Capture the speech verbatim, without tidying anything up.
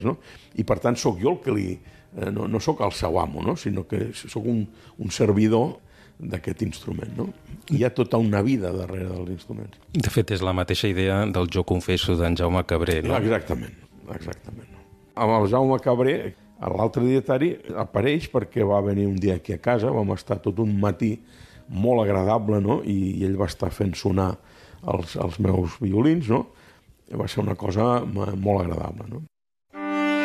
no? I per tant sóc jo el que li... Eh, no, no sóc el seu amo, no? Sinó que sóc un, un servidor d'aquest instrument, no? Hi ha tota una vida darrere dels instruments. De fet, és la mateixa idea del Jo confesso d'en Jaume Cabré, no? Exactament, exactament. Amb el Jaume Cabré, l'altre dietari apareix perquè va venir un dia aquí a casa, vam estar tot un matí molt agradable, no? I ell va estar fent sonar els, els meus violins, no? I va ser una cosa molt agradable, no?